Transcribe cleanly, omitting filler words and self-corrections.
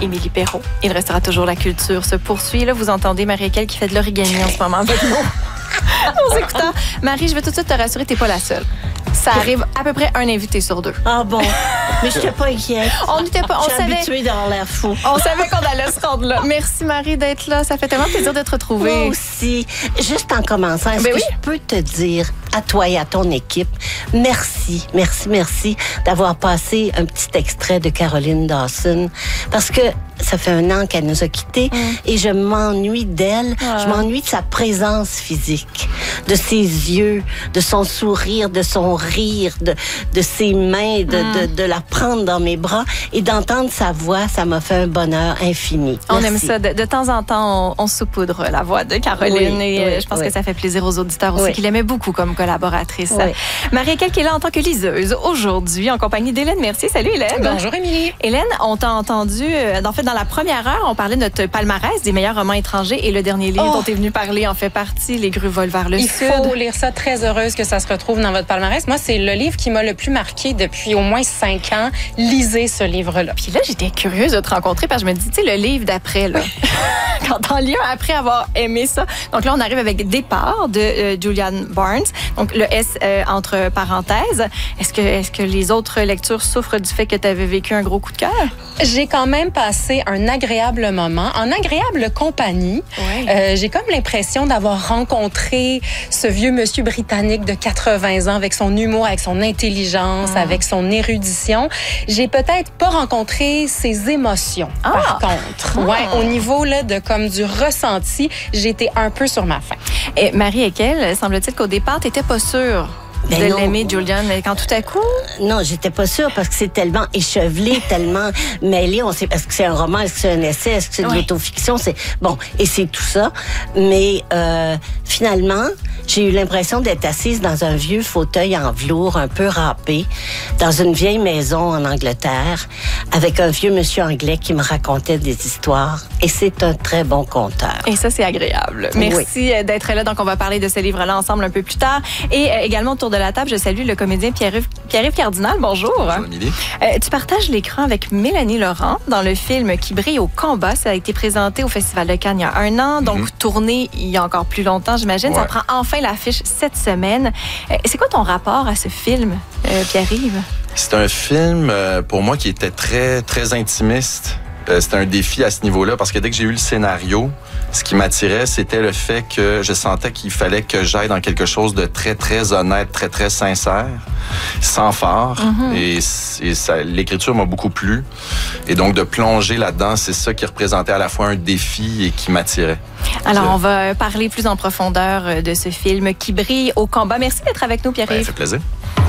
Émilie Perrault. Il restera toujours la culture se poursuit. Là, vous entendez Marie-Équelle qui fait de l'origami en ce moment avec nous. Aux écoutants. Marie, je veux tout de suite te rassurer, t'es pas la seule. Ça arrive à peu près un invité sur deux. Ah bon? Mais je n'étais pas inquiète. On n'était pas, on je suis savait. habituée d'avoir l'air fou. On savait qu'on allait se rendre là. Merci Marie d'être là. Ça fait tellement plaisir de te retrouver. Moi aussi. Juste en commençant, est-ce que je peux te dire à toi et à ton équipe, merci d'avoir passé un petit extrait de Caroline Dawson parce que ça fait 1 an qu'elle nous a quittés et je m'ennuie d'elle. Je m'ennuie de sa présence physique, de ses yeux, de son sourire, de son rire, de ses mains, de la prendre dans mes bras et d'entendre sa voix. Ça m'a fait un bonheur infini. On aime ça. De temps en temps, on saupoudre la voix de Caroline et je pense que ça fait plaisir aux auditeurs aussi qui l'aimaient beaucoup comme collaboratrice. Marie-Équelle qui est là en tant que liseuse aujourd'hui en compagnie d'Hélène Mercier. Salut Hélène. Bonjour Émilie. Hélène, on t'a entendu, en fait, dans la première heure, on parlait de notre palmarès des meilleurs romans étrangers et le dernier livre dont tu es venu parler en fait partie, Les grues volent vers le sud. Il faut lire ça. Très heureuse que ça se retrouve dans votre palmarès. Moi, c'est le livre qui m'a le plus marqué depuis au moins 5 ans. Lisez ce livre-là. Puis là, j'étais curieuse de te rencontrer parce que je me dis, tu sais, le livre d'après, là, quand t'en lis un après avoir aimé ça. Donc là, on arrive avec Départ de Julian Barnes. Donc le S entre parenthèses. Est-ce que les autres lectures souffrent du fait que tu avais vécu un gros coup de cœur? J'ai quand même passé un agréable moment, en agréable compagnie. J'ai comme l'impression d'avoir rencontré ce vieux monsieur britannique de 80 ans avec son humour, avec son intelligence, avec son érudition. J'ai peut-être pas rencontré ses émotions, par contre. Au niveau là, du ressenti, j'étais un peu sur ma faim. Et Marie-Équelle, semble-t-il qu'au départ, t'étais pas sûre de l'aimer, Julian, mais quand tout à coup... Non, j'étais pas sûre parce que c'est tellement échevelé, tellement mêlé. On sait, est-ce que c'est un roman, est-ce que c'est un essai, est-ce que c'est de l'autofiction? Bon, et c'est tout ça. Mais finalement, j'ai eu l'impression d'être assise dans un vieux fauteuil en velours, un peu râpé, dans une vieille maison en Angleterre, avec un vieux monsieur anglais qui me racontait des histoires. Et c'est un très bon conteur. Et ça, c'est agréable. Merci d'être là. Donc, on va parler de ce livre-là ensemble un peu plus tard. Et également, autour de la table, je salue le comédien Pierre-Yves Cardinal. Bonjour. Bonjour, Émilie. Tu partages l'écran avec Mélanie Laurent dans le film Qui brille au combat. Ça a été présenté au Festival de Cannes il y a 1 an, donc tourné il y a encore plus longtemps, j'imagine. Ça prend enfin l'affiche cette semaine. C'est quoi ton rapport à ce film, Pierre-Yves? C'est un film, pour moi, qui était très, très intimiste. C'était un défi à ce niveau-là parce que dès que j'ai eu le scénario, ce qui m'attirait, c'était le fait que je sentais qu'il fallait que j'aille dans quelque chose de très, très honnête, très, très sincère, sans phare. Et l'écriture m'a beaucoup plu. Et donc, de plonger là-dedans, c'est ça qui représentait à la fois un défi et qui m'attirait. Alors, on va parler plus en profondeur de ce film Qui brille au combat. Merci d'être avec nous, Pierre-Yves. Ça fait plaisir.